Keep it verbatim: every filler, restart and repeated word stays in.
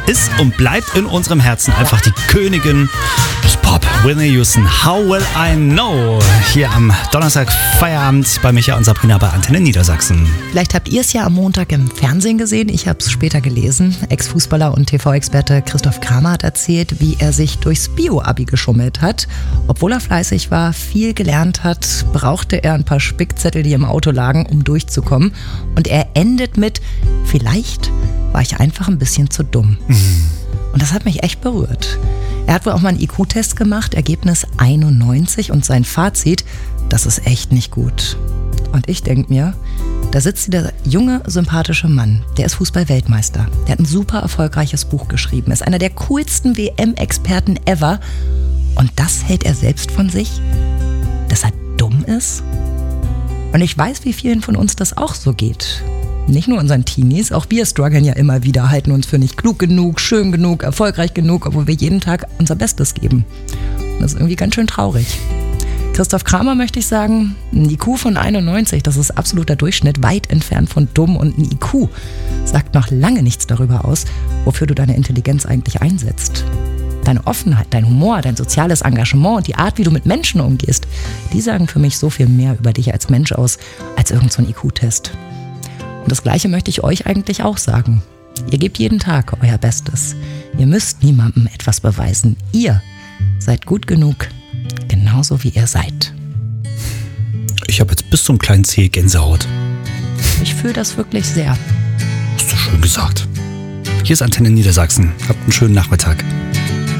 ist und bleibt in unserem Herzen einfach die Königin des Pop. Whitney Houston, How Will I Know? Hier am Donnerstag Feierabend bei Micha und Sabrina bei Antenne Niedersachsen. Vielleicht habt ihr es ja am Montag im Fernsehen gesehen. Ich habe es später gelesen. Ex-Fußballer und T V-Experte Christoph Kramer hat erzählt, wie er sich durchs Bio-Abi geschummelt hat. Obwohl er fleißig war, viel gelernt hat, brauchte er ein paar Spickzettel, die im Auto lagen, um durchzukommen. Und er endet mit: Vielleicht war ich einfach ein bisschen zu dumm. Mhm. Und das hat mich echt berührt. Er hat wohl auch mal einen I Q-Test gemacht, Ergebnis einundneunzig, und sein Fazit: Das ist echt nicht gut. Und ich denke mir, da sitzt dieser junge, sympathische Mann, der ist Fußball-Weltmeister. Der hat ein super erfolgreiches Buch geschrieben, ist einer der coolsten W M-Experten ever. Und das hält er selbst von sich? Dass er dumm ist? Und ich weiß, wie vielen von uns das auch so geht. Nicht nur unseren Teenies, auch wir strugglen ja immer wieder, halten uns für nicht klug genug, schön genug, erfolgreich genug, obwohl wir jeden Tag unser Bestes geben. Und das ist irgendwie ganz schön traurig. Christoph Kramer möchte ich sagen, ein I Q von einundneunzig, das ist absoluter Durchschnitt, weit entfernt von dumm. Und ein I Q sagt noch lange nichts darüber aus, wofür du deine Intelligenz eigentlich einsetzt. Deine Offenheit, dein Humor, dein soziales Engagement und die Art, wie du mit Menschen umgehst, die sagen für mich so viel mehr über dich als Mensch aus, als irgend so ein I Q-Test. Und das Gleiche möchte ich euch eigentlich auch sagen. Ihr gebt jeden Tag euer Bestes. Ihr müsst niemandem etwas beweisen. Ihr seid gut genug, genauso wie ihr seid. Ich habe jetzt bis zum kleinen Zeh Gänsehaut. Ich fühle das wirklich sehr. Hast du schön gesagt. Hier ist Antenne Niedersachsen. Habt einen schönen Nachmittag.